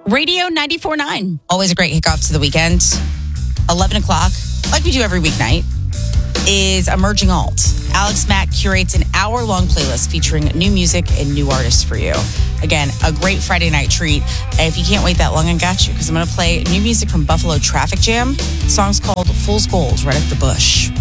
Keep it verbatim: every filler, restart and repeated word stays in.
Radio ninety-four point nine. Always a great kickoff to the weekend. eleven o'clock, like we do every weeknight, is Emerging Alt. Alex Mack curates an hour-long playlist featuring new music and new artists for you. Again, a great Friday night treat. And if you can't wait that long, I got you, because I'm going to play new music from Buffalo Traffic Jam. The song's called Fool's Gold, right at the bush.